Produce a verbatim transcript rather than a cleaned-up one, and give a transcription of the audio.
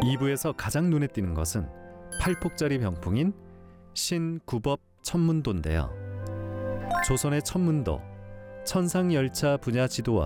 이 부에서 가장 눈에 띄는 것은 팔 폭짜리 병풍인 신구법 천문도인데요. 조선의 천문도, 천상열차 분야 지도와